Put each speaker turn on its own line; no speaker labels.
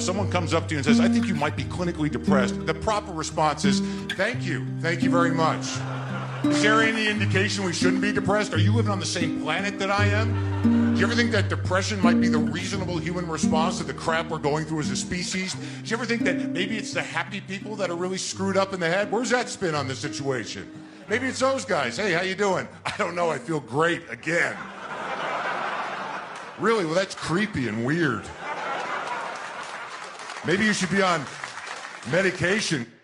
Someone comes up to you and says, I think you might be clinically depressed. The proper response is, thank you very much. Is there any indication we shouldn't be depressed? Are you living on the same planet that I am? Do you ever think that depression might be the reasonable human response to the crap we're going through as a species? Do you ever think that maybe it's the happy people that are really screwed up in the head? Where's that spin on the situation? Maybe it's those guys. Hey, how you doing? I don't know, I feel great again. Really? Well, that's creepy and weird. Maybe you should be on medication.